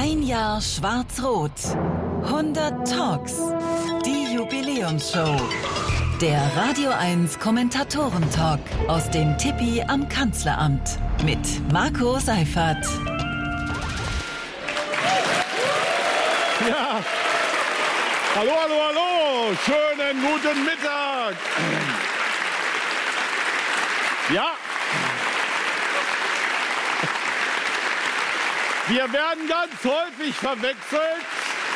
Ein Jahr Schwarz-Rot. 100 Talks. Die Jubiläumsshow. Der Radio 1 Kommentatoren-Talk aus dem Tippi am Kanzleramt. Mit Marco Seifert. Ja. Hallo, hallo, hallo. Schönen guten Mittag. Ja. Wir werden ganz häufig verwechselt.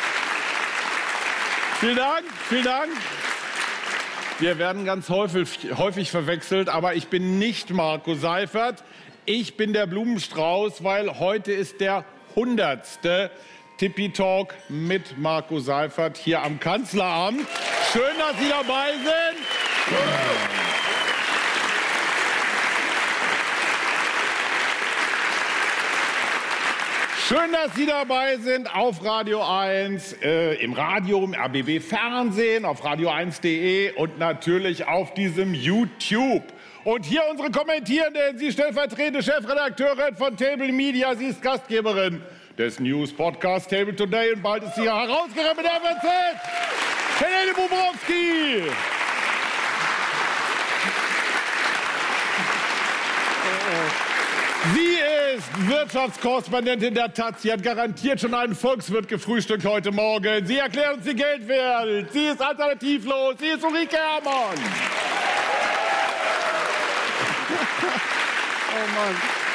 Vielen Dank, vielen Dank. Wir werden ganz häufig verwechselt, aber ich bin nicht Marco Seifert. Ich bin der Blumenstrauß, weil heute ist der 100. Tippi-Talk mit Marco Seifert hier am Kanzleramt. Schön, dass Sie dabei sind. Schön, dass Sie dabei sind auf Radio 1, im Radio, im RBB Fernsehen, auf radio1.de und natürlich auf diesem YouTube. Und hier unsere Kommentierende, sie stellvertretende Chefredakteurin von Table Media, sie ist Gastgeberin des News-Podcasts Table Today und bald ist sie Herausgeberin mit der FAZ, Helene Bobrowski. Sie ist Wirtschaftskorrespondentin der Taz. Sie hat garantiert schon einen Volkswirt gefrühstückt heute Morgen. Sie erklärt uns die Geldwelt. Sie ist alternativlos. Sie ist Ulrike Herrmann. Oh Mann.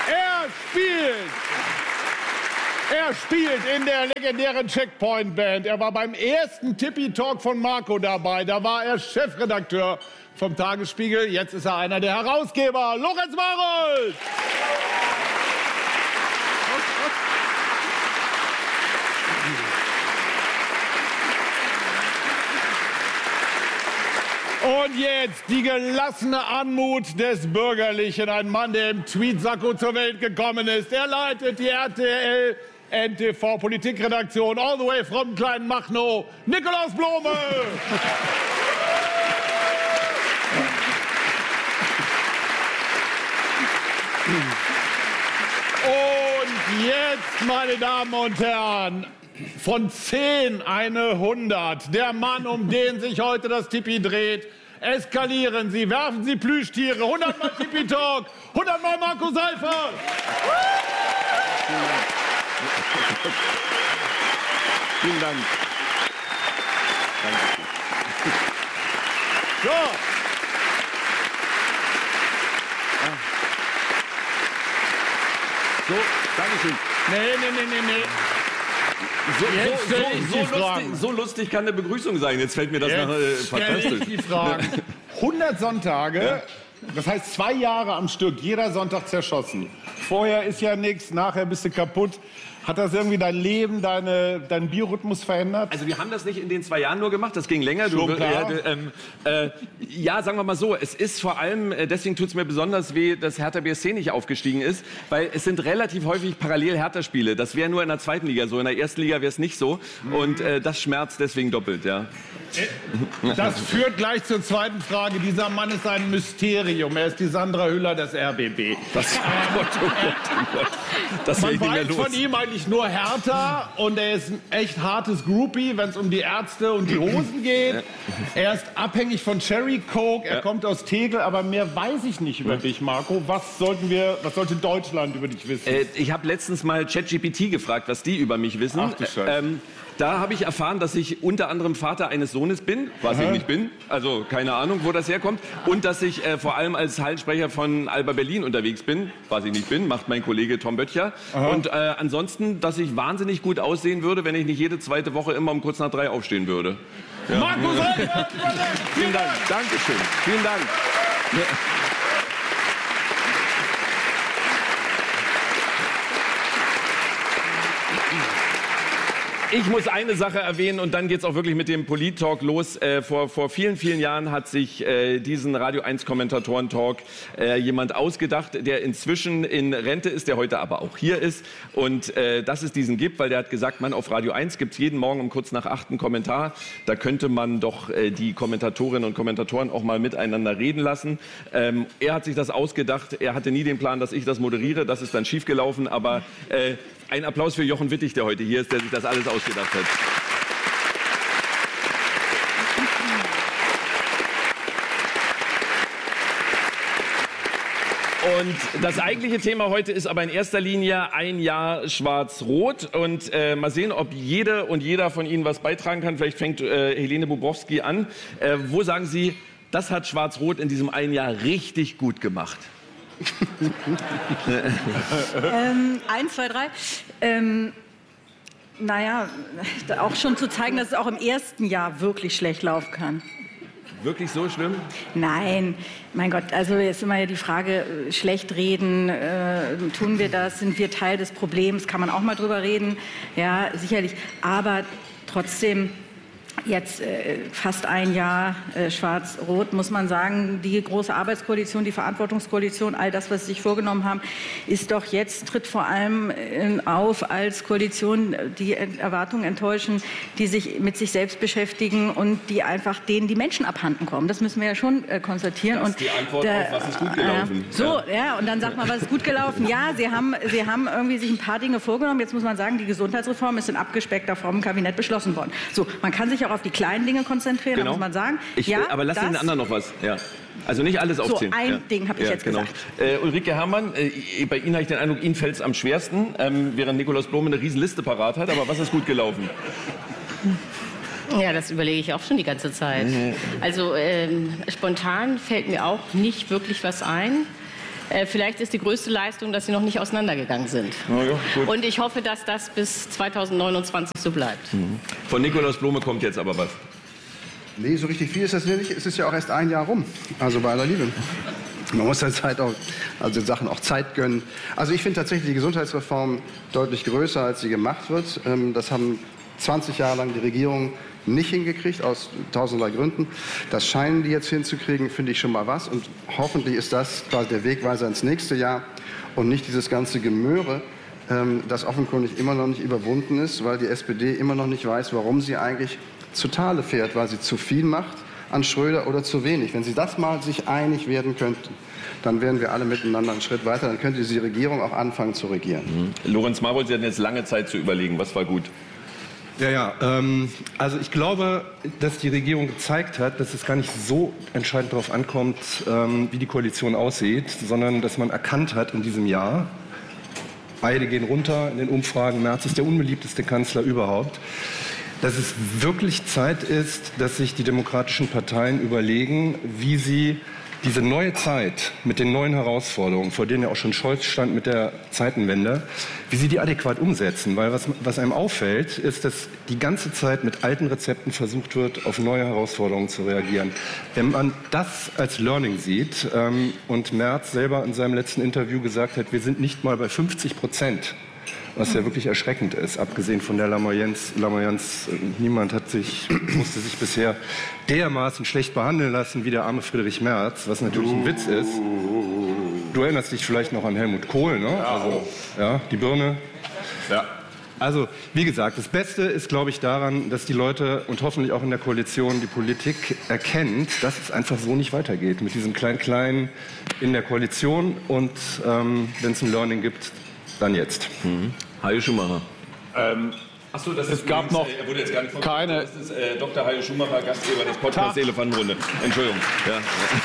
Er spielt in der legendären Checkpoint-Band. Er war beim ersten Tippi-Talk von Marco dabei. Da war er Chefredakteur vom Tagesspiegel. Jetzt ist er einer der Herausgeber. Lorenz Marold! Und jetzt die gelassene Anmut des Bürgerlichen. Ein Mann, der im Tweetsacko zur Welt gekommen ist. Er leitet die RTL NTV Politikredaktion all the way from kleinen Machnow. Nikolaus Blome! Und jetzt, meine Damen und Herren, von 10 eine 100. Der Mann, um den sich heute das Tippi dreht. Eskalieren Sie, werfen Sie Plüschtiere. 100 Mal Tippi-Talk, 100 Mal Marco Seifert. Vielen Dank. So. So, Dankeschön. Nee. So lustig kann eine Begrüßung sein. Jetzt fällt mir das fantastisch. Die Fragen. 100 Sonntage, das heißt 2 Jahre am Stück, jeder Sonntag zerschossen. Vorher ist ja nichts, nachher bist du kaputt. Hat das irgendwie dein Leben, deinen Biorhythmus verändert? Also wir haben das nicht in den 2 Jahren nur gemacht, das ging länger. Ja, sagen wir mal so, es ist vor allem, deswegen tut es mir besonders weh, dass Hertha BSC nicht aufgestiegen ist, weil es sind relativ häufig parallel Hertha-Spiele. Das wäre nur in der 2. Liga so, in der 1. Liga wäre es nicht so. Und das schmerzt deswegen doppelt, ja. Das führt gleich zur zweiten Frage. Dieser Mann ist ein Mysterium. Er ist die Sandra Hüller des RBB. Das Man weiß von ihm eigentlich nur Hertha und er ist ein echt hartes Groupie, wenn es um die Ärzte und die Hosen geht. Er ist abhängig von Cherry Coke, er kommt aus Tegel, aber mehr weiß ich nicht über dich, Marco. Was sollte Deutschland über dich wissen? Ich habe letztens mal ChatGPT gefragt, was die über mich wissen. Ach du Scheiße. Da habe ich erfahren, dass ich unter anderem Vater eines Sohnes bin, was ich nicht bin, also keine Ahnung, wo das herkommt. Und dass ich vor allem als Hallensprecher von Alba Berlin unterwegs bin, was ich nicht bin, macht mein Kollege Tom Böttcher. Und ansonsten, dass ich wahnsinnig gut aussehen würde, wenn ich nicht jede 2. Woche immer um kurz nach 3 aufstehen würde. Ja. Marco Seifert! Vielen Dank, Dankeschön, vielen Dank. Ich muss eine Sache erwähnen und dann geht's auch wirklich mit dem Polit-Talk los. Vor vielen, vielen Jahren hat sich diesen Radio 1 Kommentatoren-Talk jemand ausgedacht, der inzwischen in Rente ist, der heute aber auch hier ist. Und dass es diesen gibt, weil der hat gesagt, man, auf Radio 1 gibt's jeden Morgen um kurz nach 8 einen Kommentar. Da könnte man doch die Kommentatorinnen und Kommentatoren auch mal miteinander reden lassen. Er hat sich das ausgedacht. Er hatte nie den Plan, dass ich das moderiere. Das ist dann schiefgelaufen. Aber Ein Applaus für Jochen Wittig, der heute hier ist, der sich das alles ausgedacht hat. Und das eigentliche Thema heute ist aber in erster Linie ein Jahr Schwarz-Rot. Und mal sehen, ob jede und jeder von Ihnen was beitragen kann. Vielleicht fängt Helene Bobrowski an. Wo sagen Sie, das hat Schwarz-Rot in diesem einen Jahr richtig gut gemacht? 1, 2, 3. Naja, auch schon zu zeigen, dass es auch im ersten Jahr wirklich schlecht laufen kann. Wirklich so schlimm? Nein, mein Gott, also jetzt immer ja die Frage, schlecht reden, tun wir das, sind wir Teil des Problems, kann man auch mal drüber reden, ja, sicherlich, aber trotzdem jetzt fast ein Jahr Schwarz-Rot, muss man sagen, die große Arbeitskoalition, die Verantwortungskoalition, all das, was sie sich vorgenommen haben, ist doch jetzt, tritt vor allem auf als Koalition, die Erwartungen enttäuschen, die sich mit sich selbst beschäftigen und die einfach denen die Menschen abhanden kommen. Das müssen wir ja schon konstatieren. Das ist die Antwort auf, was ist gut gelaufen. Ja, und dann sagt man, was ist gut gelaufen? Ja, sie haben irgendwie sich ein paar Dinge vorgenommen. Jetzt muss man sagen, die Gesundheitsreform ist in abgespeckter Form im Kabinett beschlossen worden. So, man kann sich auch auf die kleinen Dinge konzentrieren, genau. Da muss man sagen. Aber lass den anderen noch was. Ja. Also nicht alles aufzählen. So, ein Ding habe ich jetzt gesagt. Ulrike Herrmann, bei Ihnen habe ich den Eindruck, Ihnen fällt es am schwersten, während Nikolaus Blome eine Riesenliste parat hat. Aber was ist gut gelaufen? Ja, das überlege ich auch schon die ganze Zeit. Also spontan fällt mir auch nicht wirklich was ein. Vielleicht ist die größte Leistung, dass sie noch nicht auseinandergegangen sind. Ja, und ich hoffe, dass das bis 2029 so bleibt. Von Nikolaus Blome kommt jetzt aber was. Nee, so richtig viel ist das nicht. Es ist ja auch erst ein Jahr rum. Also bei aller Liebe. Man muss der Zeit auch, also den Sachen auch Zeit gönnen. Also ich finde tatsächlich die Gesundheitsreform deutlich größer, als sie gemacht wird. Das haben 20 Jahre lang die Regierung nicht hingekriegt, aus tausenderlei Gründen. Das scheinen die jetzt hinzukriegen, finde ich schon mal was. Und hoffentlich ist das quasi der Wegweiser ins nächste Jahr und nicht dieses ganze Gemöre, das offenkundig immer noch nicht überwunden ist, weil die SPD immer noch nicht weiß, warum sie eigentlich zu Tale fährt, weil sie zu viel macht an Schröder oder zu wenig. Wenn sie das mal sich einig werden könnten, dann wären wir alle miteinander einen Schritt weiter. Dann könnte die Regierung auch anfangen zu regieren. Lorenz Marwold, Sie hatten jetzt lange Zeit zu überlegen, was war gut. Also ich glaube, dass die Regierung gezeigt hat, dass es gar nicht so entscheidend darauf ankommt, wie die Koalition aussieht, sondern dass man erkannt hat in diesem Jahr, beide gehen runter in den Umfragen, Merz ist der unbeliebteste Kanzler überhaupt, dass es wirklich Zeit ist, dass sich die demokratischen Parteien überlegen, wie sie diese neue Zeit mit den neuen Herausforderungen, vor denen ja auch schon Scholz stand mit der Zeitenwende, wie sie die adäquat umsetzen. Weil was einem auffällt, ist, dass die ganze Zeit mit alten Rezepten versucht wird, auf neue Herausforderungen zu reagieren. Wenn man das als Learning sieht und Merz selber in seinem letzten Interview gesagt hat, wir sind nicht mal bei 50%, was ja wirklich erschreckend ist, abgesehen von der Lamoyanz. Niemand musste sich bisher dermaßen schlecht behandeln lassen wie der arme Friedrich Merz, was natürlich ein Witz ist. Du erinnerst dich vielleicht noch an Helmut Kohl, ne? Also, ja, die Birne. Ja. Also, wie gesagt, das Beste ist, glaube ich, daran, dass die Leute und hoffentlich auch in der Koalition die Politik erkennt, dass es einfach so nicht weitergeht mit diesem Klein-Klein in der Koalition und wenn es ein Learning gibt, dann jetzt. Hajo Schumacher. Achso, es gab noch er wurde jetzt gar nicht keine. Das ist Dr. Hajo Schumacher, Gastgeber des Podcasts Elefantenrunde. Entschuldigung. Ja.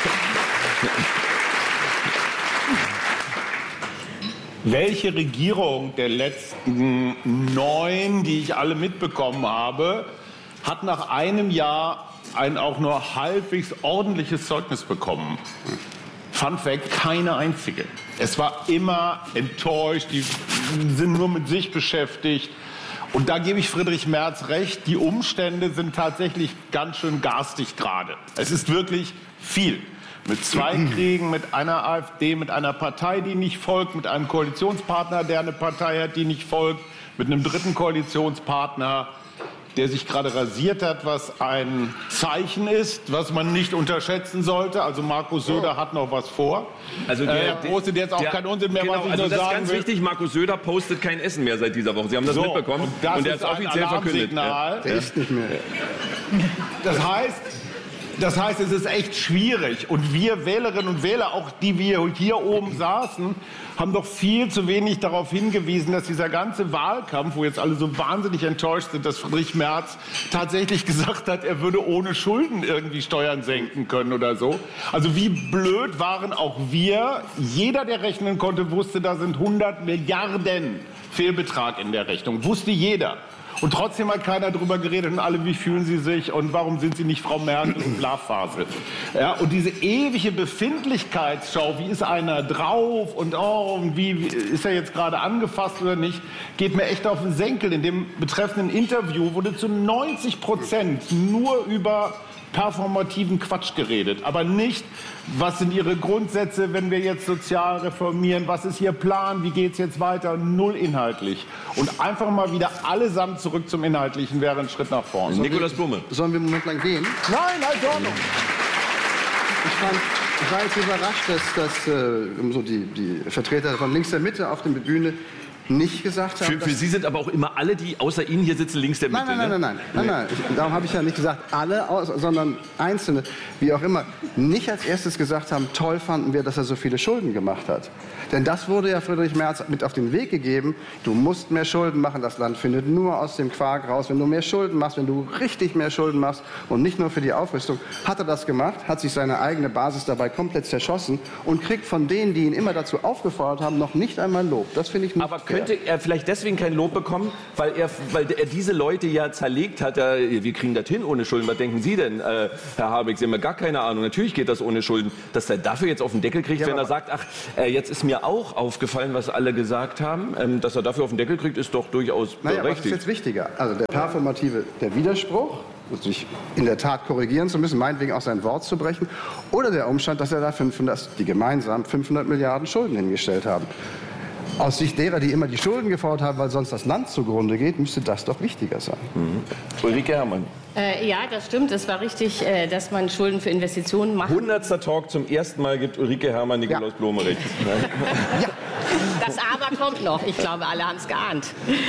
Welche Regierung der letzten 9, die ich alle mitbekommen habe, hat nach einem Jahr ein auch nur halbwegs ordentliches Zeugnis bekommen? Fun Fact, keine einzige. Es war immer enttäuscht, die sind nur mit sich beschäftigt. Und da gebe ich Friedrich Merz recht, die Umstände sind tatsächlich ganz schön garstig gerade. Es ist wirklich viel. Mit 2 Kriegen, mit einer AfD, mit einer Partei, die nicht folgt, mit einem Koalitionspartner, der eine Partei hat, die nicht folgt, mit einem dritten Koalitionspartner, der sich gerade rasiert hat, was ein Zeichen ist, was man nicht unterschätzen sollte. Also Markus Söder hat noch was vor. Also er postet jetzt auch keinen Unsinn mehr, was ich nur das ist sagen ganz will. wichtig, Markus Söder postet kein Essen mehr seit dieser Woche. Sie haben das mitbekommen und der ist offiziell verkündet. Der isst nicht mehr. Das heißt, Das heißt, es ist echt schwierig. Und wir Wählerinnen und Wähler, auch die wir hier oben saßen, haben doch viel zu wenig darauf hingewiesen, dass dieser ganze Wahlkampf, wo jetzt alle so wahnsinnig enttäuscht sind, dass Friedrich Merz tatsächlich gesagt hat, er würde ohne Schulden irgendwie Steuern senken können oder so. Also wie blöd waren auch wir? Jeder, der rechnen konnte, wusste, da sind 100 Milliarden Fehlbetrag in der Rechnung. Wusste jeder. Und trotzdem hat keiner darüber geredet und alle, wie fühlen sie sich und warum sind sie nicht Frau Merkel und Blafphase. Ja, und diese ewige Befindlichkeitsschau, wie ist einer drauf und oh, und wie ist er jetzt gerade angefasst oder nicht, geht mir echt auf den Senkel. In dem betreffenden Interview wurde zu 90% nur über performativen Quatsch geredet, aber nicht, was sind Ihre Grundsätze, wenn wir jetzt sozial reformieren, was ist Ihr Plan, wie geht es jetzt weiter, null inhaltlich. Und einfach mal wieder allesamt zurück zum Inhaltlichen wäre ein Schritt nach vorne. Nikolaus Blume. Sollen wir einen Moment lang gehen? Nein, halt Ordnung. Ich war jetzt überrascht, dass so die Vertreter von links der Mitte auf der Bühne nicht gesagt haben. Für Sie sind aber auch immer alle, die außer Ihnen hier sitzen, links der Mitte. Nein. Darum habe ich ja nicht gesagt alle, sondern Einzelne, wie auch immer, nicht als erstes gesagt haben, toll fanden wir, dass er so viele Schulden gemacht hat. Denn das wurde ja Friedrich Merz mit auf den Weg gegeben. Du musst mehr Schulden machen, das Land findet nur aus dem Quark raus. Wenn du mehr Schulden machst, wenn du richtig mehr Schulden machst und nicht nur für die Aufrüstung, hat er das gemacht, hat sich seine eigene Basis dabei komplett zerschossen und kriegt von denen, die ihn immer dazu aufgefordert haben, noch nicht einmal Lob. Das finde ich nicht fair. Könnte er vielleicht deswegen kein Lob bekommen, weil er diese Leute ja zerlegt hat? Wir kriegen das hin ohne Schulden. Was denken Sie denn, Herr Habeck? Sie haben ja gar keine Ahnung. Natürlich geht das ohne Schulden. Dass er dafür jetzt auf den Deckel kriegt, wenn er sagt, ach, jetzt ist mir auch aufgefallen, was alle gesagt haben. Dass er dafür auf den Deckel kriegt, ist doch durchaus berechtigt. Was ist jetzt wichtiger? Also der performative, der Widerspruch, sich in der Tat korrigieren zu müssen, meinetwegen auch sein Wort zu brechen, oder der Umstand, dass er da die gemeinsam 500 Milliarden Schulden hingestellt haben. Aus Sicht derer, die immer die Schulden gefordert haben, weil sonst das Land zugrunde geht, müsste das doch wichtiger sein. Ulrike Herrmann. Ja, das stimmt. Es war richtig, dass man Schulden für Investitionen macht. 100. Talk, zum ersten Mal gibt Ulrike Herrmann Nikolaus Blume recht. Ja. Das Aber kommt noch. Ich glaube, alle haben es geahnt.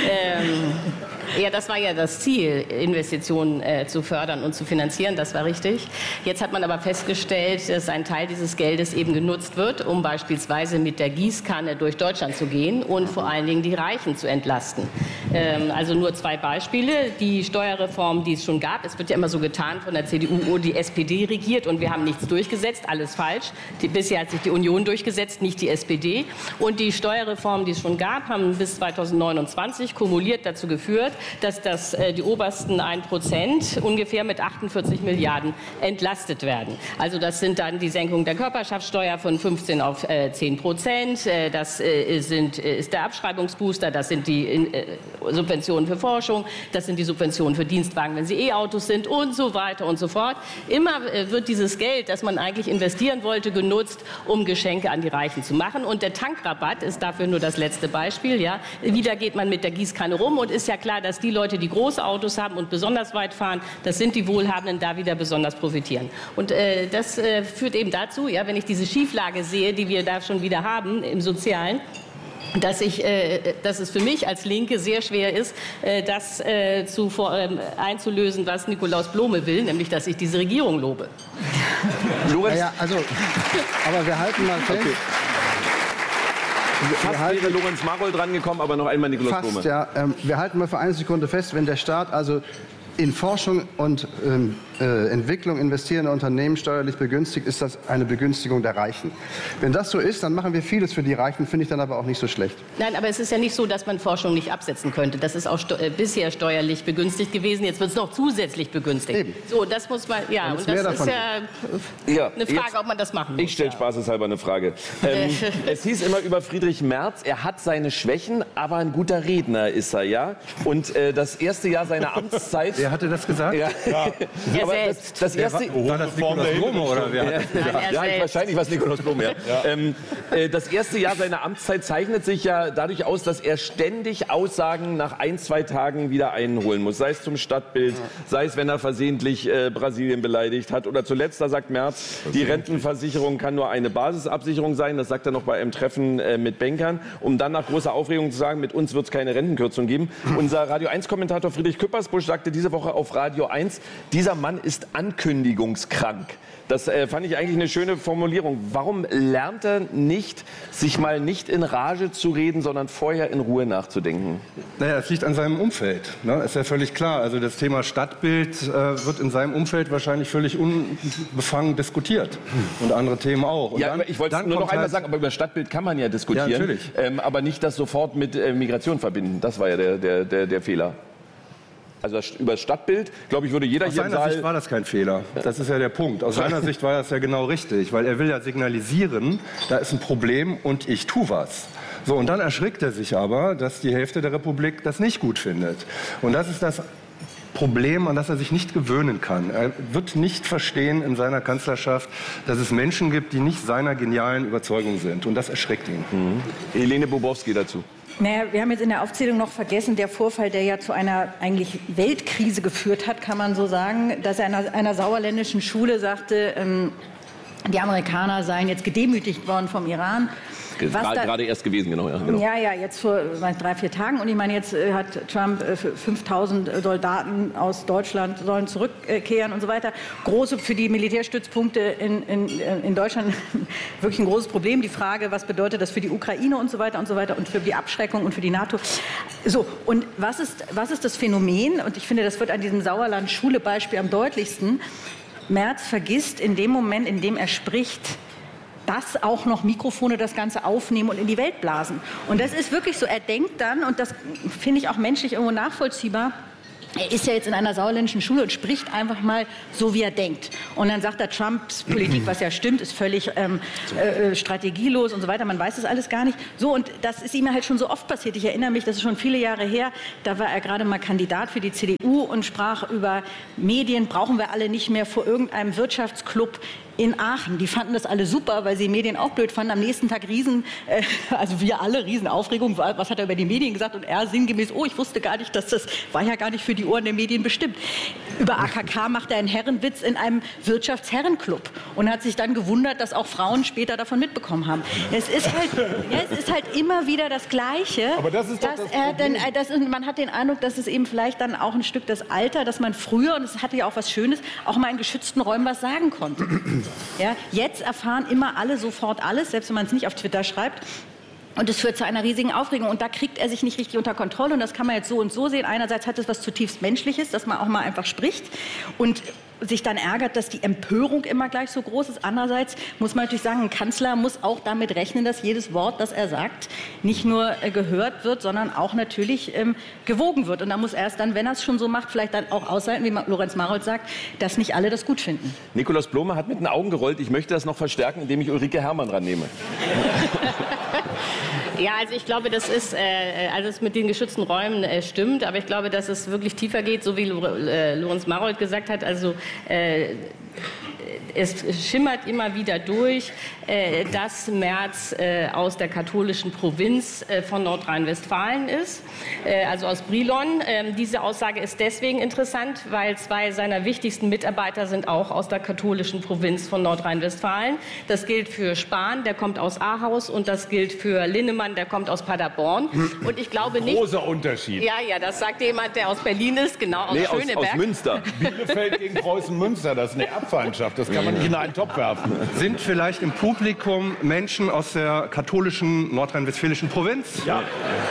Ja, das war ja das Ziel, Investitionen zu fördern und zu finanzieren. Das war richtig. Jetzt hat man aber festgestellt, dass ein Teil dieses Geldes eben genutzt wird, um beispielsweise mit der Gießkanne durch Deutschland zu gehen und vor allen Dingen die Reichen zu entlasten. Also nur 2 Beispiele. Die Steuerreform, die es schon gab. Es wird ja immer so getan von der CDU, die SPD regiert und wir haben nichts durchgesetzt. Alles falsch. Bisher hat sich die Union durchgesetzt, nicht die SPD. Und die Steuerreformen, die es schon gab, haben bis 2029 kumuliert dazu geführt, dass die obersten 1% ungefähr mit 48 Milliarden entlastet werden. Also das sind dann die Senkung der Körperschaftssteuer von 15 auf 10%. Das ist der Abschreibungsbooster, das sind die Subventionen für Forschung, das sind die Subventionen für Dienstwagen, wenn sie E-Autos sind und so weiter und so fort. Immer wird dieses Geld, das man eigentlich investieren wollte, genutzt, um Geschenke an die Reichen zu machen. Und der Tankrabatt ist dafür nur das letzte Beispiel. Ja. Wieder geht man mit der Gießkanne rum und ist ja klar, dass die Leute, die große Autos haben und besonders weit fahren, das sind die Wohlhabenden, da wieder besonders profitieren. Und das führt eben dazu, ja, wenn ich diese Schieflage sehe, die wir da schon wieder haben im Sozialen, dass es für mich als Linke sehr schwer ist, das einzulösen, was Nikolaus Blume will, nämlich, dass ich diese Regierung lobe. Naja, also, aber wir halten mal fest. Okay. Fast wäre Lorenz Marold drangekommen, aber noch einmal Nikolaus Blume. Fast, ja. Wir halten mal für eine Sekunde fest, wenn der Staat also in Forschung und Entwicklung investierende Unternehmen steuerlich begünstigt, ist das eine Begünstigung der Reichen. Wenn das so ist, dann machen wir vieles für die Reichen, finde ich dann aber auch nicht so schlecht. Nein, aber es ist ja nicht so, dass man Forschung nicht absetzen könnte. Das ist auch bisher steuerlich begünstigt gewesen. Jetzt wird es noch zusätzlich begünstigt. Eben. So, das muss man, ja, und das ist ja eine Frage, ob man das machen muss. Ich stelle spaßeshalber eine Frage. Es hieß immer über Friedrich Merz, er hat seine Schwächen, aber ein guter Redner ist er, ja? Und das erste Jahr seiner Amtszeit... Wer hatte das gesagt? Ja. Aber das erste... War das Nikolaus Blume oder wer? Ja, wahrscheinlich war es Nikolaus Blume, ja. Das erste Jahr seiner Amtszeit zeichnet sich ja dadurch aus, dass er ständig Aussagen nach 1, 2 Tagen wieder einholen muss. Sei es zum Stadtbild, sei es, wenn er versehentlich Brasilien beleidigt hat. Oder zuletzt, da sagt Merz, die Rentenversicherung kann nur eine Basisabsicherung sein. Das sagt er noch bei einem Treffen mit Bankern, um dann nach großer Aufregung zu sagen, mit uns wird es keine Rentenkürzung geben. Unser Radio 1-Kommentator Friedrich Küppersbusch sagte diese Woche auf Radio 1, dieser Mann ist ankündigungskrank. Das fand ich eigentlich eine schöne Formulierung. Warum lernt er nicht, sich mal nicht in Rage zu reden, sondern vorher in Ruhe nachzudenken? Naja, es liegt an seinem Umfeld. Ne? Ist ja völlig klar. Also das Thema Stadtbild wird in seinem Umfeld wahrscheinlich völlig unbefangen diskutiert. Und andere Themen auch. Und ja, dann, aber ich wollte es nur noch einmal sagen, aber über Stadtbild kann man ja diskutieren. Ja, natürlich. Aber nicht das sofort mit Migration verbinden. Das war ja der Fehler. Also über das Stadtbild, glaube ich, würde jeder hier im Saal... Aus seiner Sicht war das kein Fehler. Das ist ja der Punkt. Aus seiner Sicht war das ja genau richtig. Weil er will ja signalisieren, da ist ein Problem und ich tue was. So, und dann erschrickt er sich aber, dass die Hälfte der Republik das nicht gut findet. Und das ist das Problem, an das er sich nicht gewöhnen kann. Er wird nicht verstehen in seiner Kanzlerschaft, dass es Menschen gibt, die nicht seiner genialen Überzeugung sind. Und das erschreckt ihn. Helene Bobowski dazu. Naja, wir haben jetzt in der Aufzählung noch vergessen, der Vorfall, der ja zu einer eigentlich Weltkrise geführt hat, kann man so sagen, dass er an einer sauerländischen Schule sagte, die Amerikaner seien jetzt gedemütigt worden vom Iran. Gerade erst gewesen, genau. Ja, jetzt vor 3, 4 Tagen. Und ich meine, jetzt hat Trump 5.000 Soldaten aus Deutschland sollen zurückkehren und so weiter. Für die Militärstützpunkte in Deutschland wirklich ein großes Problem. Die Frage, was bedeutet das für die Ukraine und so weiter und für die Abschreckung und für die NATO. So, und was ist das Phänomen? Und ich finde, das wird an diesem Sauerland-Schule-Beispiel am deutlichsten. Merz vergisst in dem Moment, in dem er spricht, dass auch noch Mikrofone das Ganze aufnehmen und in die Welt blasen. Und das ist wirklich so. Er denkt dann, und das finde ich auch menschlich irgendwo nachvollziehbar, er ist ja jetzt in einer sauerländischen Schule und spricht einfach mal so, wie er denkt. Und dann sagt er, Trumps Politik, was ja stimmt, ist völlig strategielos und so weiter. Man weiß das alles gar nicht. So, und das ist ihm halt schon so oft passiert. Ich erinnere mich, das ist schon viele Jahre her, da war er gerade mal Kandidat für die CDU und sprach über Medien, brauchen wir alle nicht mehr, vor irgendeinem Wirtschaftsclub in Aachen. Die fanden das alle super, weil sie Medien auch blöd fanden. Am nächsten Tag also wir alle, Riesenaufregung. Was hat er über die Medien gesagt? Und er sinngemäß, ich wusste gar nicht, dass das war ja gar nicht für die Ohren der Medien bestimmt. Über AKK macht er einen Herrenwitz in einem Wirtschaftsherrenclub und hat sich dann gewundert, dass auch Frauen später davon mitbekommen haben. Es ist halt immer wieder das Gleiche. Aber das ist doch das Problem. Man hat den Eindruck, dass es eben vielleicht dann auch ein Stück das Alter, dass man früher, und es hatte ja auch was Schönes, auch mal in geschützten Räumen was sagen konnte. Ja, jetzt erfahren immer alle sofort alles, selbst wenn man es nicht auf Twitter schreibt. Und es führt zu einer riesigen Aufregung. Und da kriegt er sich nicht richtig unter Kontrolle. Und das kann man jetzt so und so sehen. Einerseits hat es was zutiefst Menschliches, dass man auch mal einfach spricht und sich dann ärgert, dass die Empörung immer gleich so groß ist. Andererseits muss man natürlich sagen, ein Kanzler muss auch damit rechnen, dass jedes Wort, das er sagt, nicht nur gehört wird, sondern auch natürlich gewogen wird. Und da muss er es dann, wenn er es schon so macht, vielleicht dann auch aushalten, wie Lorenz Marold sagt, dass nicht alle das gut finden. Nikolaus Blome hat mit den Augen gerollt. Ich möchte das noch verstärken, indem ich Ulrike Herrmann rannehme. Ja, also ich glaube, das ist, also es mit den geschützten Räumen stimmt, aber ich glaube, dass es wirklich tiefer geht, so wie Lorenz Marold gesagt hat. Also es schimmert immer wieder durch, dass Merz aus der katholischen Provinz von Nordrhein-Westfalen ist, also aus Brilon. Diese Aussage ist deswegen interessant, weil 2 seiner wichtigsten Mitarbeiter sind auch aus der katholischen Provinz von Nordrhein-Westfalen. Das gilt für Spahn, der kommt aus Ahaus, und das gilt für Linnemann, der kommt aus Paderborn. Und ich glaube nicht... Großer Unterschied. Ja, das sagt jemand, der aus Berlin ist, genau, aus Schöneberg. Aus Münster. Bielefeld gegen Preußen-Münster, das ist eine Erbfeindschaft, das kann man nicht in einen Topf werfen. Sind vielleicht im Publikum Menschen aus der katholischen nordrhein-westfälischen Provinz? Ja.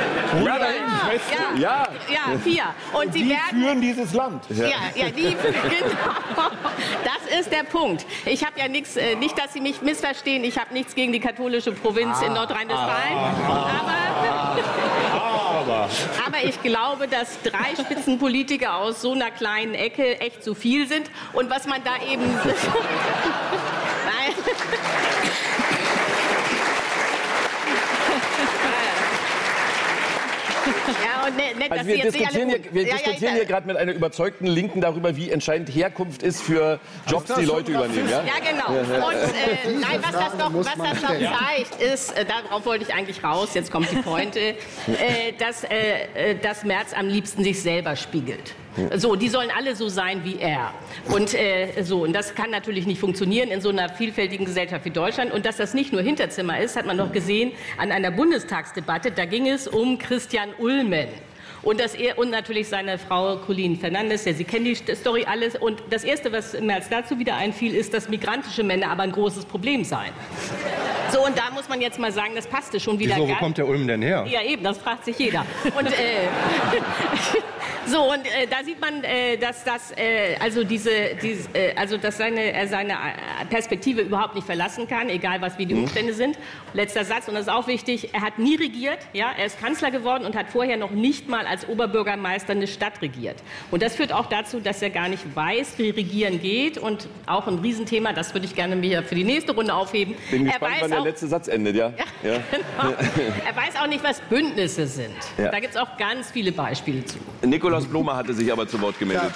Ja, 4. Und die führen dieses Land. Ja, die genau. Das ist der Punkt. Ich habe ja nichts, nicht, dass Sie mich missverstehen, ich habe nichts gegen die katholische Provinz in Nordrhein-Westfalen. Aber ich glaube, dass 3 Spitzenpolitiker aus so einer kleinen Ecke echt zu viel sind. Und was man da eben... Nein. Ja, und nett, dass Also Sie jetzt nicht alle wir diskutieren hier gerade mit einer überzeugten Linken darüber, wie entscheidend Herkunft ist für Jobs, die Leute übernehmen. Ja, genau. Und nein, was das doch zeigt, ist, darauf wollte ich eigentlich raus, jetzt kommt die Pointe, dass Merz am liebsten sich selber spiegelt. So, die sollen alle so sein wie er. Und und das kann natürlich nicht funktionieren in so einer vielfältigen Gesellschaft wie Deutschland. Und dass das nicht nur Hinterzimmer ist, hat man doch gesehen an einer Bundestagsdebatte. Da ging es um Christian Ullmann. Und natürlich seine Frau Colleen Fernandes, Sie kennen die Story alles. Und das Erste, was mir als dazu wieder einfiel, ist, dass migrantische Männer aber ein großes Problem seien. So, und da muss man jetzt mal sagen, das passte schon wieder. Wieso, wo kommt der Ulm denn her? Ja, eben, das fragt sich jeder. Und da sieht man, dass dass seine Perspektive überhaupt nicht verlassen kann, egal wie die Umstände sind. Letzter Satz, und das ist auch wichtig, er hat nie regiert, ja, er ist Kanzler geworden und hat vorher noch nicht mal als Oberbürgermeister eine Stadt regiert. Und das führt auch dazu, dass er gar nicht weiß, wie Regieren geht, und auch ein Riesenthema, das würde ich gerne mir für die nächste Runde aufheben. Bin gespannt, wann der letzte Satz endet, ja. Ja. Genau. Er weiß auch nicht, was Bündnisse sind. Ja. Da gibt es auch ganz viele Beispiele zu. Nikolaus Blome hatte sich aber zu Wort gemeldet.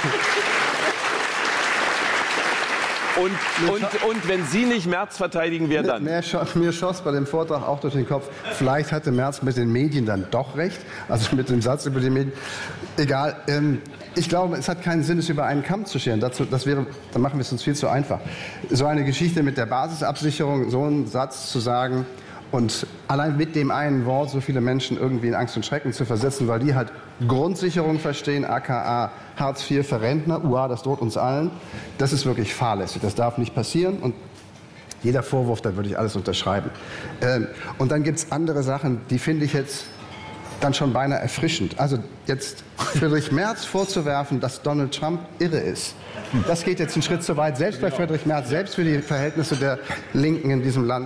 Ja. Und wenn Sie nicht Merz verteidigen, wer dann? Mir schoss bei dem Vortrag auch durch den Kopf, vielleicht hatte Merz mit den Medien dann doch recht, also mit dem Satz über die Medien. Egal, ich glaube, es hat keinen Sinn, es über einen Kamm zu scheren. Dann machen wir es uns viel zu einfach. So eine Geschichte mit der Basisabsicherung, so einen Satz zu sagen und allein mit dem einen Wort so viele Menschen irgendwie in Angst und Schrecken zu versetzen, weil die halt Grundsicherung verstehen, aka Hartz IV für Rentner, das droht uns allen, das ist wirklich fahrlässig. Das darf nicht passieren, und jeder Vorwurf, da würde ich alles unterschreiben. Und dann gibt es andere Sachen, die finde ich jetzt dann schon beinahe erfrischend. Also jetzt Friedrich Merz vorzuwerfen, dass Donald Trump irre ist, das geht jetzt einen Schritt zu weit. Selbst bei Friedrich Merz, selbst für die Verhältnisse der Linken in diesem Land,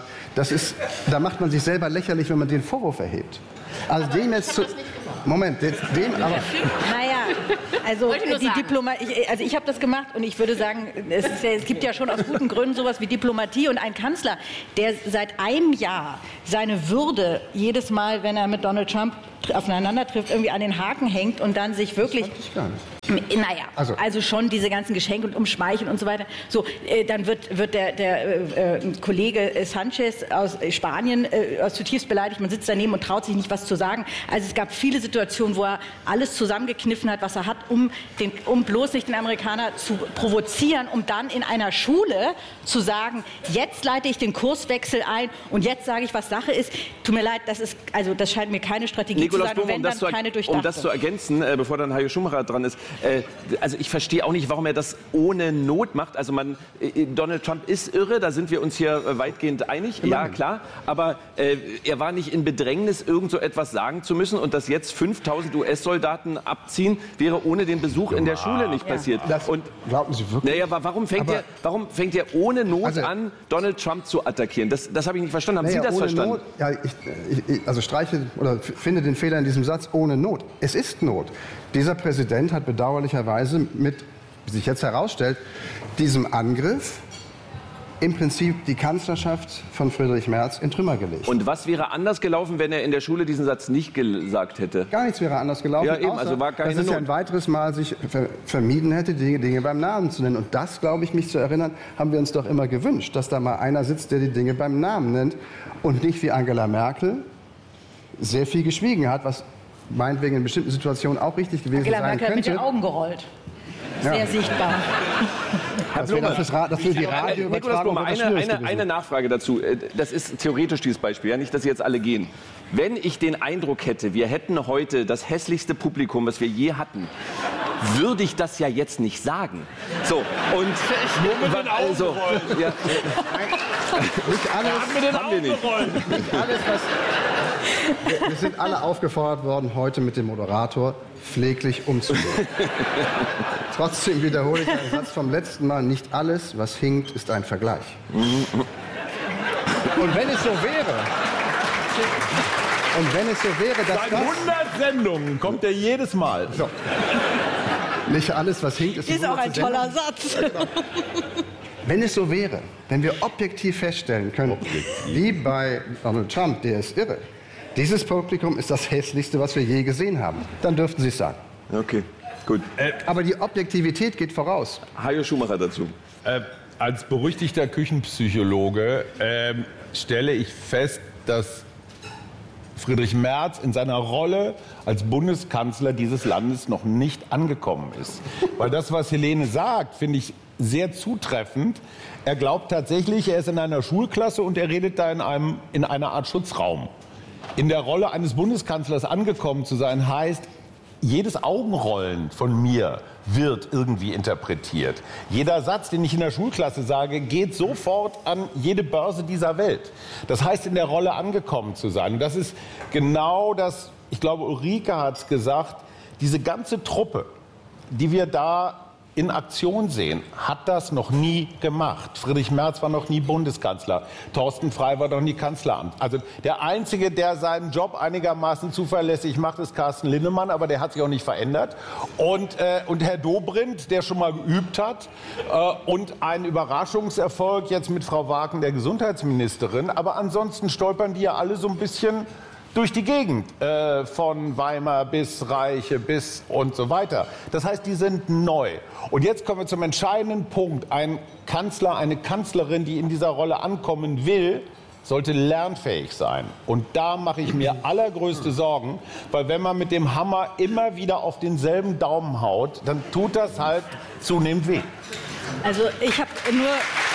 da macht man sich selber lächerlich, wenn man den Vorwurf erhebt. Also dem jetzt zu... Moment, aber... Naja, also die Diplomatie, also ich habe das gemacht, und ich würde sagen, es gibt ja schon aus guten Gründen sowas wie Diplomatie, und ein Kanzler, der seit einem Jahr seine Würde jedes Mal, wenn er mit Donald Trump aufeinander trifft, irgendwie an den Haken hängt und dann sich wirklich... Das fand ich gar nicht. Naja, also schon diese ganzen Geschenke und Umschmeicheln und so weiter. So, dann wird der Kollege Sanchez aus Spanien zutiefst beleidigt. Man sitzt daneben und traut sich nicht, was zu sagen. Also es gab viele Situationen, wo er alles zusammengekniffen hat, was er hat, um bloß nicht den Amerikaner zu provozieren, um dann in einer Schule zu sagen, jetzt leite ich den Kurswechsel ein und jetzt sage ich, was Sache ist. Tut mir leid, das scheint mir keine Strategie Nikolaus zu sein, Blome, und wenn dann keine durchdachte. Um das zu ergänzen, bevor dann Hajo Schumacher dran ist, also ich verstehe auch nicht, warum er das ohne Not macht. Also Donald Trump ist irre, da sind wir uns hier weitgehend einig, ja klar, aber er war nicht in Bedrängnis, irgend so etwas sagen zu müssen, und dass jetzt 5.000 US-Soldaten abziehen, wäre ohne den Besuch in der Schule nicht passiert. Und glauben Sie wirklich? Naja, warum fängt er ohne Not an, Donald Trump zu attackieren? Das habe ich nicht verstanden. Haben Sie das verstanden? Not, ja, ich streiche oder finde den Fehler in diesem Satz, ohne Not. Es ist Not. Dieser Präsident hat bedauerlicherweise mit, wie sich jetzt herausstellt, diesem Angriff im Prinzip die Kanzlerschaft von Friedrich Merz in Trümmer gelegt. Und was wäre anders gelaufen, wenn er in der Schule diesen Satz nicht gesagt hätte? Gar nichts wäre anders gelaufen. Ja, eben, also war keine dass es ja ein weiteres Mal sich vermieden hätte, die Dinge beim Namen zu nennen. Und das, glaube ich, mich zu erinnern, haben wir uns doch immer gewünscht, dass da mal einer sitzt, der die Dinge beim Namen nennt und nicht wie Angela Merkel sehr viel geschwiegen hat, was meinetwegen in bestimmten Situationen auch richtig gewesen sein könnte. Angela Merkel hat mit den Augen gerollt. Sehr sichtbar. Das für die Radioübertragung eine Nachfrage dazu. Das ist theoretisch dieses Beispiel, ja, nicht, dass Sie jetzt alle gehen. Wenn ich den Eindruck hätte, wir hätten heute das hässlichste Publikum, was wir je hatten, würde ich das ja jetzt nicht sagen. So, und nur mit den Augen rollen. Ja. Nicht alles, haben wir nicht. Nicht alles, wir sind alle aufgefordert worden, heute mit dem Moderator pfleglich umzugehen. Trotzdem wiederhole ich den Satz vom letzten Mal: Nicht alles, was hinkt, ist ein Vergleich. Und wenn es so wäre, dass seit 100 Sendungen kommt er jedes Mal. So. Nicht alles, was hinkt, ist auch ein toller Satz. Wenn es so wäre, wenn wir objektiv feststellen könnten, wie bei Donald Trump, der ist irre, dieses Publikum ist das hässlichste, was wir je gesehen haben. Dann dürften Sie es sagen. Okay, gut. Aber die Objektivität geht voraus. Hajo Schumacher dazu. Als berüchtigter Küchenpsychologe stelle ich fest, dass Friedrich Merz in seiner Rolle als Bundeskanzler dieses Landes noch nicht angekommen ist. Weil das, was Helene sagt, finde ich sehr zutreffend. Er glaubt tatsächlich, er ist in einer Schulklasse und er redet da in einer Art Schutzraum. In der Rolle eines Bundeskanzlers angekommen zu sein, heißt, jedes Augenrollen von mir wird irgendwie interpretiert. Jeder Satz, den ich in der Schulklasse sage, geht sofort an jede Börse dieser Welt. Das heißt, in der Rolle angekommen zu sein. Und das ist genau das, ich glaube, Ulrike hat es gesagt, diese ganze Truppe, die wir da in Aktion sehen, hat das noch nie gemacht. Friedrich Merz war noch nie Bundeskanzler. Thorsten Frey war noch nie Kanzleramt. Also der Einzige, der seinen Job einigermaßen zuverlässig macht, ist Carsten Linnemann, aber der hat sich auch nicht verändert. Und Herr Dobrindt, der schon mal geübt hat. Und ein Überraschungserfolg jetzt mit Frau Wagen, der Gesundheitsministerin. Aber ansonsten stolpern die ja alle so ein bisschen durch die Gegend, von Weimar bis Reiche bis und so weiter. Das heißt, die sind neu. Und jetzt kommen wir zum entscheidenden Punkt. Ein Kanzler, eine Kanzlerin, die in dieser Rolle ankommen will, sollte lernfähig sein. Und da mache ich mir allergrößte Sorgen, weil wenn man mit dem Hammer immer wieder auf denselben Daumen haut, dann tut das halt zunehmend weh. Also ich habe nur...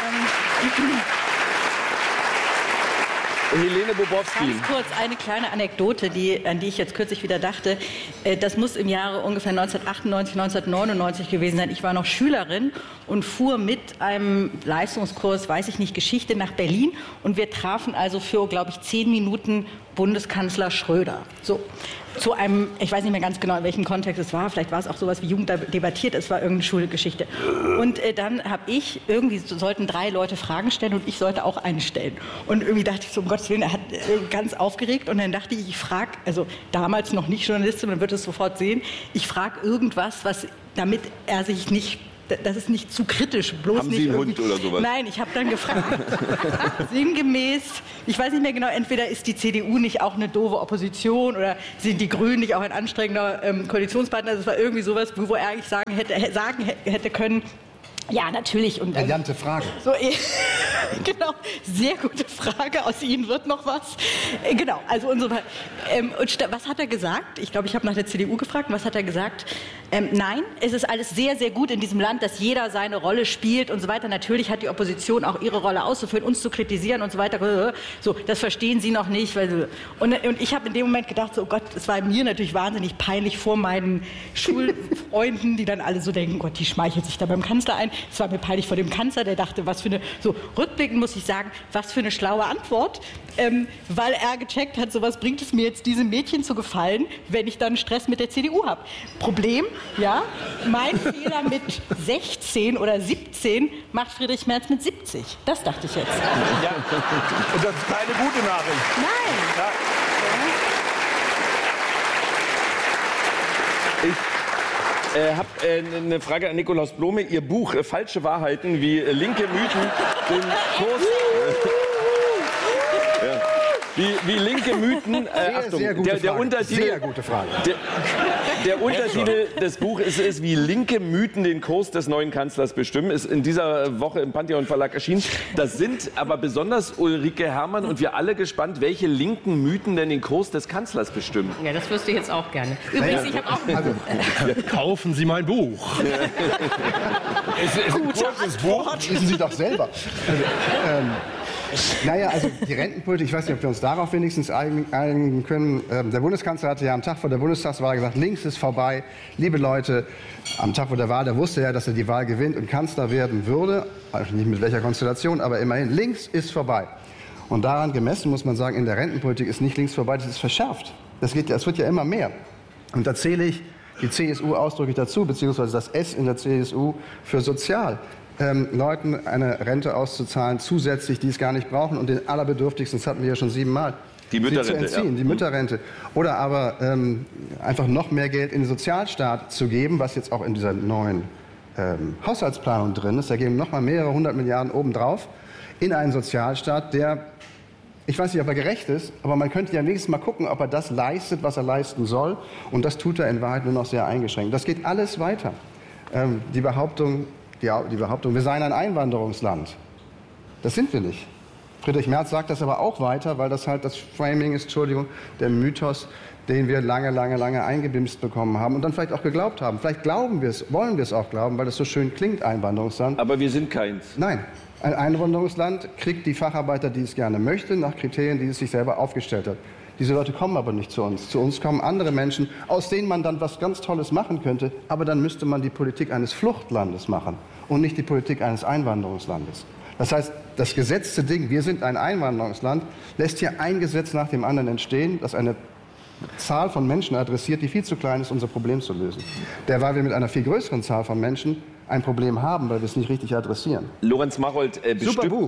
Helene Bobowski. Ganz kurz eine kleine Anekdote, an die ich jetzt kürzlich wieder dachte. Das muss im Jahre ungefähr 1998, 1999 gewesen sein. Ich war noch Schülerin und fuhr mit einem Leistungskurs, weiß ich nicht, Geschichte nach Berlin. Und wir trafen also für, glaube ich, 10 Minuten Bundeskanzler Schröder. So. Zu einem, ich weiß nicht mehr ganz genau, in welchem Kontext es war, vielleicht war es auch sowas wie Jugend debattiert, es war irgendeine Schulgeschichte. Und dann habe ich, irgendwie sollten 3 Leute Fragen stellen und ich sollte auch eine stellen. Und irgendwie dachte ich so, um Gottes Willen, er hat ganz aufgeregt und dann dachte ich frage, also damals noch nicht Journalistin, man wird es sofort sehen, ich frage irgendwas, damit er sich nicht, das ist nicht zu kritisch, bloß Haben nicht Sie einen Hund oder sowas? Nein, ich habe dann gefragt, sinngemäß, ich weiß nicht mehr genau, entweder ist die CDU nicht auch eine doofe Opposition oder sind die Grünen nicht auch ein anstrengender Koalitionspartner? Das war irgendwie sowas, wo er eigentlich sagen hätte können, ja, natürlich. Und brillante Frage. So, genau, sehr gute Frage. Aus Ihnen wird noch was. Genau, also und was hat er gesagt? Ich glaube, ich habe nach der CDU gefragt. Was hat er gesagt? Nein, es ist alles sehr, sehr gut in diesem Land, dass jeder seine Rolle spielt und so weiter. Natürlich hat die Opposition auch ihre Rolle auszuführen, uns zu kritisieren und so weiter. So, das verstehen Sie noch nicht. Und ich habe in dem Moment gedacht, so, oh Gott, es war mir natürlich wahnsinnig peinlich vor meinen Schulfreunden, die dann alle so denken, Gott, die schmeichelt sich da beim Kanzler ein. Es war mir peinlich vor dem Kanzler, der dachte, was für eine, so rückblickend muss ich sagen, was für eine schlaue Antwort, weil er gecheckt hat, so was bringt es mir jetzt, diesem Mädchen zu gefallen, wenn ich dann Stress mit der CDU habe. Problem, ja, mein Fehler mit 16 oder 17 macht Friedrich Merz mit 70. Das dachte ich jetzt. Ja. Und das ist keine gute Nachricht. Nein. Ja. Ich habe eine Frage an Nikolaus Blome. Ihr Buch Falsche Wahrheiten, wie linke Mythen den Kurs... Ja. Wie linke Mythen... Achtung, sehr gute der Frage. Untertitel, sehr gute Frage. Der Untertitel des Buches ist, wie linke Mythen den Kurs des neuen Kanzlers bestimmen. Ist in dieser Woche im Pantheon Verlag erschienen. Das sind aber besonders Ulrike Herrmann und wir alle gespannt, welche linken Mythen denn den Kurs des Kanzlers bestimmen. Ja, das wüsste ich jetzt auch gerne. Übrigens, ich habe auch ein Buch. Kaufen Sie mein Buch. Es ist ein kurzes Buch. Wissen Sie doch selber. Naja, also die Rentenpolitik, ich weiß nicht, ob wir uns darauf wenigstens einigen können. Der Bundeskanzler hatte ja am Tag vor der Bundestagswahl gesagt, links ist vorbei. Liebe Leute, am Tag vor der Wahl, da wusste er, dass er die Wahl gewinnt und Kanzler werden würde. Also nicht mit welcher Konstellation, aber immerhin, links ist vorbei. Und daran gemessen muss man sagen, in der Rentenpolitik ist nicht links vorbei, das ist verschärft. Das wird ja immer mehr. Und da zähle ich die CSU ausdrücklich dazu, beziehungsweise das S in der CSU für sozial. Leuten eine Rente auszuzahlen, zusätzlich, die es gar nicht brauchen und den Allerbedürftigsten, das hatten wir ja schon 7-mal, die Mütterrente, zu entziehen, ja. Die Mütterrente. Oder aber einfach noch mehr Geld in den Sozialstaat zu geben, was jetzt auch in dieser neuen Haushaltsplanung drin ist. Da geben noch mal mehrere 100 Milliarden obendrauf in einen Sozialstaat, der Ich weiß nicht, ob er gerecht ist, aber man könnte ja wenigstens mal gucken, ob er das leistet, was er leisten soll. Und das tut er in Wahrheit nur noch sehr eingeschränkt. Das geht alles weiter. Die Behauptung, wir seien ein Einwanderungsland. Das sind wir nicht. Friedrich Merz sagt das aber auch weiter, weil das halt das Framing ist, der Mythos, den wir lange eingebimst bekommen haben und dann vielleicht auch geglaubt haben. Vielleicht glauben wir es, wollen wir es auch glauben, weil das so schön klingt, Einwanderungsland. Aber wir sind keins. Nein. Ein Einwanderungsland kriegt die Facharbeiter, die es gerne möchte, nach Kriterien, die es sich selber aufgestellt hat. Diese Leute kommen aber nicht zu uns. Zu uns kommen andere Menschen, aus denen man dann was ganz Tolles machen könnte. Aber dann müsste man die Politik eines Fluchtlandes machen und nicht die Politik eines Einwanderungslandes. Das heißt, das gesetzte Ding, wir sind ein Einwanderungsland, lässt hier ein Gesetz nach dem anderen entstehen, das eine Zahl von Menschen adressiert, die viel zu klein ist, unser Problem zu lösen. Derweil wir mit einer viel größeren Zahl von Menschen ein Problem haben, weil wir es nicht richtig adressieren. Lorenz Marold, super Buch.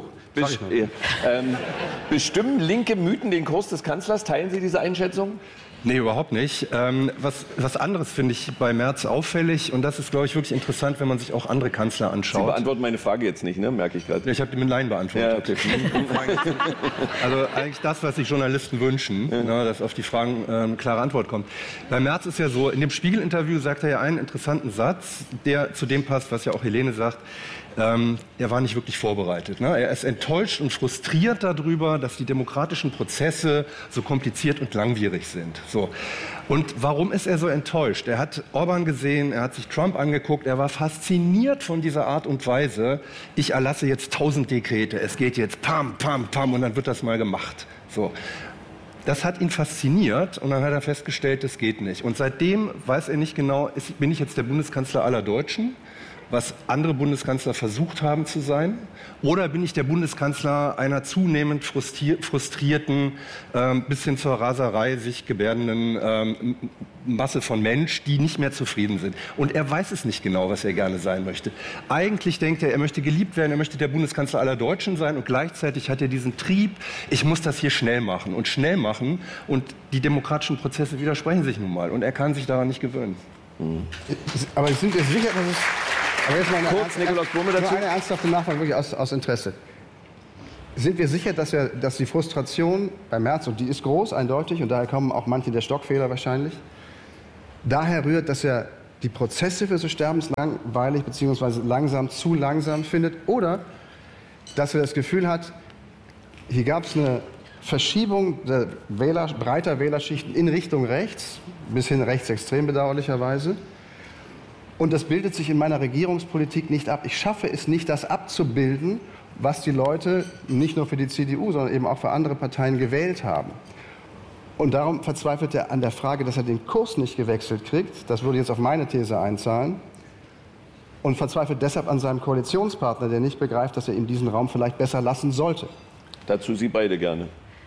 Bestimmen linke Mythen den Kurs des Kanzlers? Teilen Sie diese Einschätzung? Nee, überhaupt nicht. Was anderes finde ich bei Merz auffällig und das ist, glaube ich, wirklich interessant, wenn man sich auch andere Kanzler anschaut. Sie beantworten meine Frage jetzt nicht, ne? Merke ich gerade. Ich habe die mit Nein beantwortet. Ja, okay. Also eigentlich das, was sich Journalisten wünschen, dass auf die Fragen eine klare Antwort kommt. Bei Merz ist ja so, in dem Spiegel-Interview sagt er ja einen interessanten Satz, der zu dem passt, was ja auch Helene sagt. Er war nicht wirklich vorbereitet. Ne? Er ist enttäuscht und frustriert darüber, dass die demokratischen Prozesse so kompliziert und langwierig sind. So. Und warum ist er so enttäuscht? Er hat Orban gesehen, er hat sich Trump angeguckt, er war fasziniert von dieser Art und Weise. Ich erlasse jetzt 1000 Dekrete, es geht jetzt pam, pam, pam und dann wird das mal gemacht. So. Das hat ihn fasziniert und dann hat er festgestellt, das geht nicht. Und seitdem weiß er nicht genau, bin ich jetzt der Bundeskanzler aller Deutschen? Was andere Bundeskanzler versucht haben zu sein? Oder bin ich der Bundeskanzler einer zunehmend frustrierten, bis hin zur Raserei sich gebärdenden Masse von Menschen, die nicht mehr zufrieden sind? Und er weiß es nicht genau, was er gerne sein möchte. Eigentlich denkt er möchte geliebt werden, er möchte der Bundeskanzler aller Deutschen sein und gleichzeitig hat er diesen Trieb, ich muss das hier schnell machen und die demokratischen Prozesse widersprechen sich nun mal und er kann sich daran nicht gewöhnen. Aber sind wir sicher, dass es... Aber jetzt mal eine ernsthafte Nachfrage wirklich aus Interesse. Sind wir sicher, dass die Frustration bei Merz, und die ist groß, eindeutig, und daher kommen auch manche der Stockfehler wahrscheinlich, daher rührt, dass er die Prozesse für so sterbenslangweilig bzw. zu langsam findet, oder dass er das Gefühl hat, hier gab es eine Verschiebung der breiter Wählerschichten in Richtung rechts, bis hin rechtsextrem bedauerlicherweise. Und das bildet sich in meiner Regierungspolitik nicht ab. Ich schaffe es nicht, das abzubilden, was die Leute nicht nur für die CDU, sondern eben auch für andere Parteien gewählt haben. Und darum verzweifelt er an der Frage, dass er den Kurs nicht gewechselt kriegt. Das würde jetzt auf meine These einzahlen. Und verzweifelt deshalb an seinem Koalitionspartner, der nicht begreift, dass er ihm diesen Raum vielleicht besser lassen sollte. Dazu Sie beide gerne.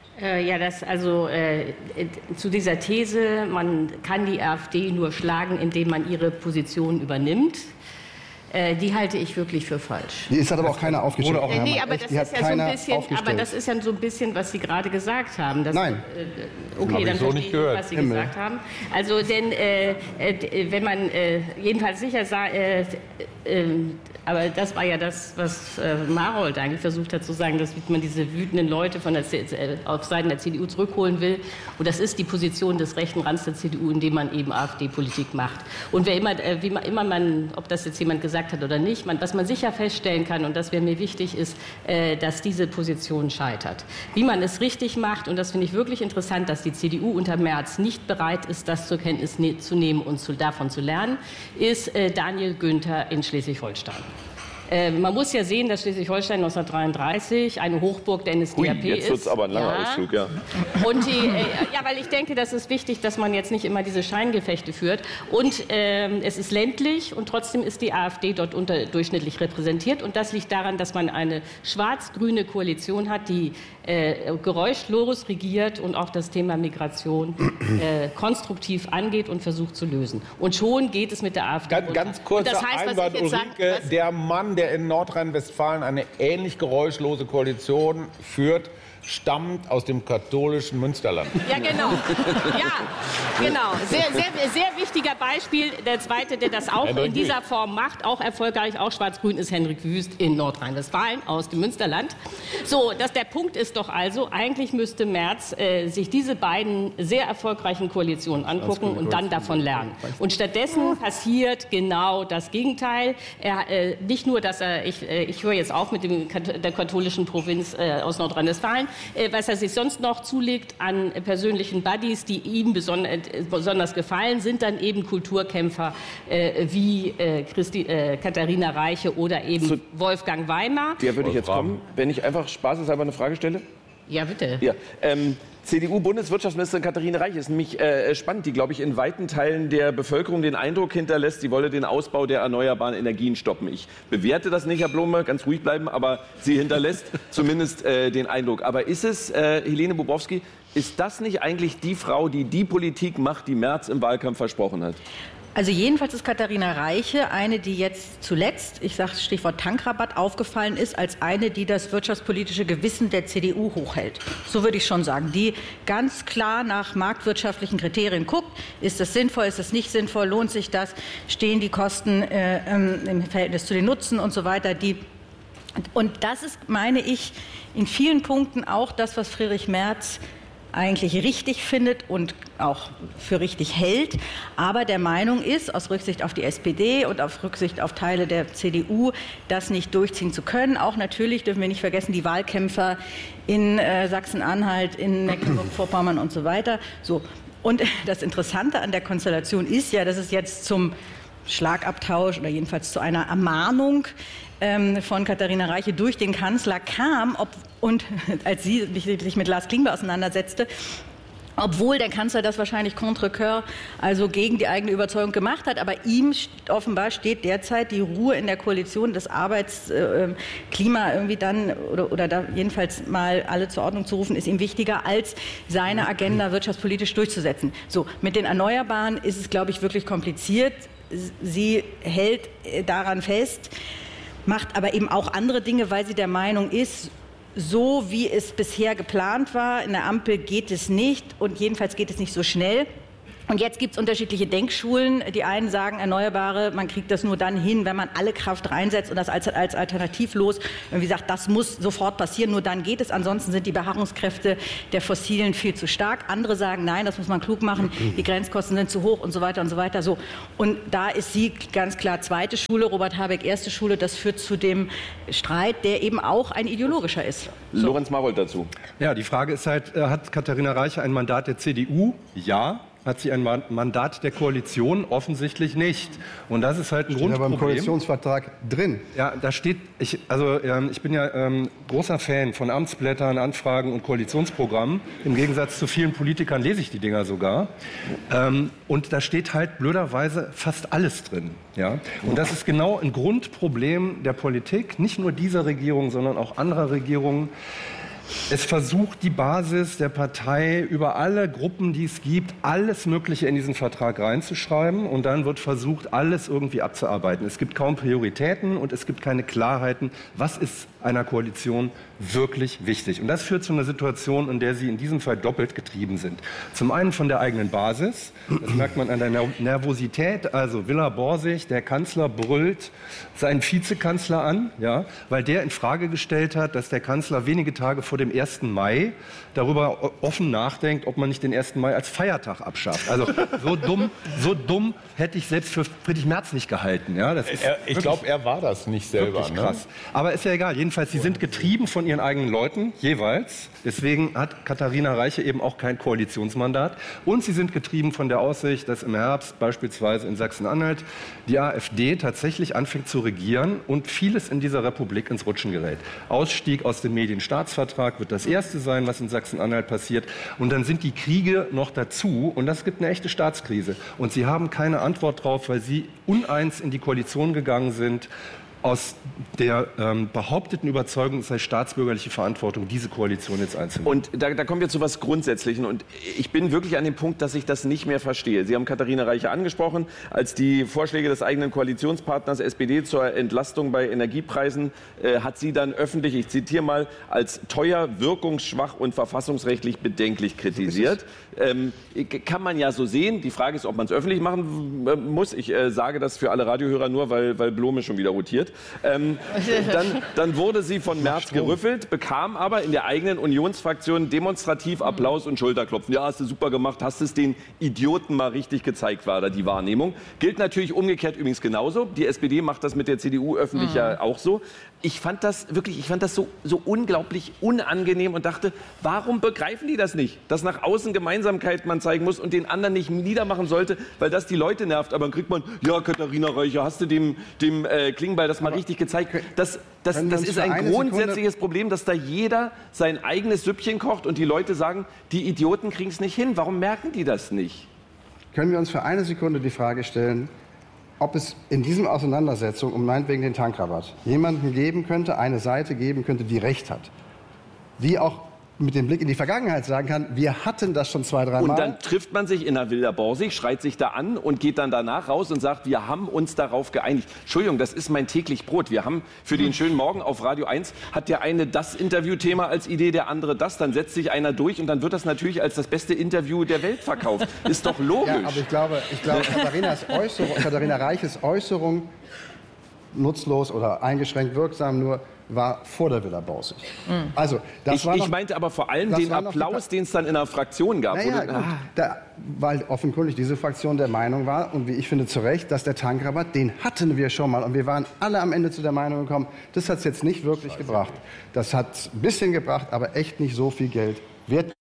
Zu dieser These, man kann die AfD nur schlagen, indem man ihre Position übernimmt, die halte ich wirklich für falsch. Die ist aber auch keiner aufgestellt. Nee, aber das ist ja so ein bisschen, was Sie gerade gesagt haben. Nein. Okay, dann verstehe ich, was Sie gesagt haben. Also, denn wenn man jedenfalls sicher sagt, aber das war ja das, was Marold eigentlich versucht hat zu sagen, dass man diese wütenden Leute auf Seiten der CDU zurückholen will. Und das ist die Position des rechten Rands der CDU, indem man eben AfD-Politik macht. Und ob das jetzt jemand gesagt hat oder nicht, was man sicher feststellen kann, und das wäre mir wichtig, ist, dass diese Position scheitert. Wie man es richtig macht, und das finde ich wirklich interessant, dass die CDU unter Merz nicht bereit ist, das zur Kenntnis zu nehmen und davon zu lernen, ist Daniel Günther in Schleswig-Holstein. Man muss ja sehen, dass Schleswig-Holstein 1933 eine Hochburg der NSDAP ist. Jetzt wird es aber ein langer Ausflug, ja. Und weil ich denke, das ist wichtig, dass man jetzt nicht immer diese Scheingefechte führt. Und es ist ländlich und trotzdem ist die AfD dort unterdurchschnittlich repräsentiert. Und das liegt daran, dass man eine schwarz-grüne Koalition hat, die geräuschlos regiert und auch das Thema Migration konstruktiv angeht und versucht zu lösen. Und schon geht es mit der AfD runter. Ganz kurzer Einwand, Ulrike, der Mann, der in Nordrhein-Westfalen eine ähnlich geräuschlose Koalition führt, stammt aus dem katholischen Münsterland. Ja, genau. Ja, genau. Sehr wichtiger Beispiel. Der zweite, der das auch in dieser Form macht, auch erfolgreich, auch schwarz-grün, ist Henrik Wüst in Nordrhein-Westfalen aus dem Münsterland. So, der Punkt ist doch also, eigentlich müsste Merz sich diese beiden sehr erfolgreichen Koalitionen angucken und dann davon lernen. Und stattdessen passiert genau das Gegenteil. Nicht nur, dass ich höre jetzt auf mit der katholischen Provinz aus Nordrhein-Westfalen, was er sich sonst noch zulegt an persönlichen Buddies, die ihm besonders gefallen, sind dann eben Kulturkämpfer wie Katharina Reiche oder eben Wolfgang Weimar. Der würde ich jetzt kommen, wenn ich einfach spaßeshalber eine Frage stelle. Ja, bitte. Ja, CDU-Bundeswirtschaftsministerin Katharina Reiche ist nämlich spannend, die, glaube ich, in weiten Teilen der Bevölkerung den Eindruck hinterlässt, sie wolle den Ausbau der erneuerbaren Energien stoppen. Ich bewerte das nicht, Herr Blome, ganz ruhig bleiben, aber sie hinterlässt zumindest den Eindruck. Aber ist es, Helene Bobrowski, ist das nicht eigentlich die Frau, die die Politik macht, die Merz im Wahlkampf versprochen hat? Also jedenfalls ist Katharina Reiche eine, die jetzt zuletzt, ich sage Stichwort Tankrabatt, aufgefallen ist als eine, die das wirtschaftspolitische Gewissen der CDU hochhält. So würde ich schon sagen. Die ganz klar nach marktwirtschaftlichen Kriterien guckt, ist das sinnvoll, ist das nicht sinnvoll, lohnt sich das, stehen die Kosten im Verhältnis zu den Nutzen und so weiter. Und das ist, meine ich, in vielen Punkten auch das, was Friedrich Merz eigentlich richtig findet und auch für richtig hält, aber der Meinung ist, aus Rücksicht auf die SPD und auf Rücksicht auf Teile der CDU, das nicht durchziehen zu können. Auch natürlich dürfen wir nicht vergessen, die Wahlkämpfer in Sachsen-Anhalt, in Mecklenburg-Vorpommern und so weiter. So. Und das Interessante an der Konstellation ist ja, dass es jetzt zum Schlagabtausch oder jedenfalls zu einer Ermahnung von Katharina Reiche durch den Kanzler kam, und als sie sich mit Lars Klingbeil auseinandersetzte, obwohl der Kanzler das wahrscheinlich contre cœur, also gegen die eigene Überzeugung gemacht hat. Aber ihm offenbar steht derzeit die Ruhe in der Koalition, das Arbeitsklima irgendwie dann, oder da jedenfalls mal alle zur Ordnung zu rufen, ist ihm wichtiger, als seine Agenda wirtschaftspolitisch durchzusetzen. So, mit den Erneuerbaren ist es, glaube ich, wirklich kompliziert. Sie hält daran fest, macht aber eben auch andere Dinge, weil sie der Meinung ist, so wie es bisher geplant war, in der Ampel geht es nicht und jedenfalls geht es nicht so schnell. Und jetzt gibt es unterschiedliche Denkschulen. Die einen sagen, Erneuerbare, man kriegt das nur dann hin, wenn man alle Kraft reinsetzt und das als alternativlos irgendwie sagt, das muss sofort passieren, nur dann geht es. Ansonsten sind die Beharrungskräfte der Fossilen viel zu stark. Andere sagen, nein, das muss man klug machen, die Grenzkosten sind zu hoch und so weiter und so weiter. So. Und da ist sie ganz klar zweite Schule, Robert Habeck erste Schule. Das führt zu dem Streit, der eben auch ein ideologischer ist. So. Lorenz Marold dazu. Ja, die Frage ist halt, hat Katharina Reiche ein Mandat der CDU? Ja. Hat sie ein Mandat der Koalition? Offensichtlich nicht. Und das ist halt ein Grundproblem. Aber im Koalitionsvertrag drin. Ja, da steht, ich bin ja großer Fan von Amtsblättern, Anfragen und Koalitionsprogrammen. Im Gegensatz zu vielen Politikern lese ich die Dinger sogar. Und da steht halt blöderweise fast alles drin. Ja? Und das ist genau ein Grundproblem der Politik, nicht nur dieser Regierung, sondern auch anderer Regierungen. Es versucht die Basis der Partei über alle Gruppen, die es gibt, alles Mögliche in diesen Vertrag reinzuschreiben und dann wird versucht, alles irgendwie abzuarbeiten. Es gibt kaum Prioritäten und es gibt keine Klarheiten, was ist einer Koalition wirklich wichtig. Und das führt zu einer Situation, in der sie in diesem Fall doppelt getrieben sind. Zum einen von der eigenen Basis, das merkt man an der Nervosität, also Villa Borsig, der Kanzler brüllt seinen Vizekanzler an, ja, weil der in Frage gestellt hat, dass der Kanzler wenige Tage vor dem 1. Mai darüber offen nachdenkt, ob man nicht den 1. Mai als Feiertag abschafft. Also so dumm hätte ich selbst für Friedrich Merz nicht gehalten. Ja, das ist ich glaube, er war das nicht selber. Krass. Ne? Aber ist ja egal. Jedenfalls, sie sind getrieben von ihren eigenen Leuten, jeweils. Deswegen hat Katharina Reiche eben auch kein Koalitionsmandat. Und sie sind getrieben von der Aussicht, dass im Herbst beispielsweise in Sachsen-Anhalt die AfD tatsächlich anfängt zu regieren und vieles in dieser Republik ins Rutschen gerät. Ausstieg aus dem Medienstaatsvertrag wird das Erste sein, was in Sachsen-Anhalt passiert. Und dann sind die Kriege noch dazu und das gibt eine echte Staatskrise. Und sie haben keine Antwort drauf, weil sie uneins in die Koalition gegangen sind, aus der behaupteten Überzeugung, es sei staatsbürgerliche Verantwortung, diese Koalition jetzt einzunehmen. Und da kommen wir zu was Grundsätzlichen. Und ich bin wirklich an dem Punkt, dass ich das nicht mehr verstehe. Sie haben Katharina Reiche angesprochen, als die Vorschläge des eigenen Koalitionspartners SPD zur Entlastung bei Energiepreisen hat sie dann öffentlich, ich zitiere mal, als teuer, wirkungsschwach und verfassungsrechtlich bedenklich kritisiert. Kann man ja so sehen. Die Frage ist, ob man es öffentlich machen muss. Ich sage das für alle Radiohörer nur, weil Blome schon wieder rotiert. Dann wurde sie von Merz gerüffelt, bekam aber in der eigenen Unionsfraktion demonstrativ Applaus und Schulterklopfen. Ja, hast du super gemacht, hast es den Idioten mal richtig gezeigt, war da die Wahrnehmung. Gilt natürlich umgekehrt übrigens genauso. Die SPD macht das mit der CDU öffentlich ja auch so. Ich fand das so unglaublich unangenehm und dachte, warum begreifen die das nicht? Dass nach außen Gemeinsamkeit man zeigen muss und den anderen nicht niedermachen sollte, weil das die Leute nervt. Aber dann kriegt man, ja, Katharina Reiche, hast du dem Klingbeil das mal richtig gezeigt? Das ist ein grundsätzliches Problem, dass da jeder sein eigenes Süppchen kocht und die Leute sagen, die Idioten kriegen es nicht hin. Warum merken die das nicht? Können wir uns für eine Sekunde die Frage stellen, ob es in diesem Auseinandersetzung um meinetwegen den Tankrabatt jemanden geben könnte, eine Seite geben könnte, die Recht hat, die auch mit dem Blick in die Vergangenheit sagen kann, wir hatten das schon 2-3 Mal. Und dann trifft man sich in der Villa Borsig, schreit sich da an und geht dann danach raus und sagt, wir haben uns darauf geeinigt. Entschuldigung, das ist mein täglich Brot. Wir haben für den schönen Morgen auf Radio 1, hat der eine das Interviewthema als Idee, der andere das. Dann setzt sich einer durch und dann wird das natürlich als das beste Interview der Welt verkauft. Ist doch logisch. Ja, aber ich glaube Katharina Reiches Äußerung, nutzlos oder eingeschränkt wirksam nur, war vor der Villa Borsig. Also, ich meinte aber vor allem den Applaus, den es dann in der Fraktion gab. Weil offenkundig diese Fraktion der Meinung war, und wie ich finde zu Recht, dass der Tankrabatt, den hatten wir schon mal. Und wir waren alle am Ende zu der Meinung gekommen, das hat es jetzt nicht wirklich gebracht. Das hat ein bisschen gebracht, aber echt nicht so viel Geld. Wird